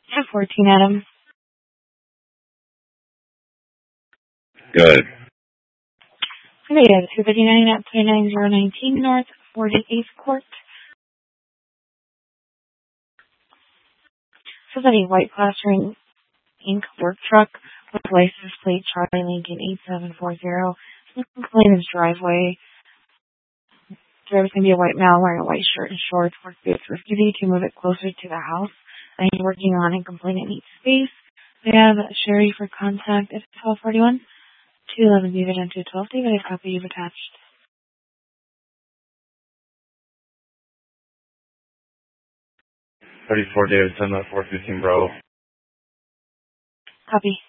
At 14 Adams. Good. Okay, yeah, 259 at 29019 North 48th Court. So that a white plastering ink work truck with license plate Charlie Lincoln 8740. Complain his driveway. Driver's gonna be a white male wearing a white shirt and shorts, work boots with duty to move it closer to the house that he's working on and complainant needs space. We have Sherry for contact at 1241. 211 David and 212 David. A copy you've attached. 34 David, 415 Bravo. Copy.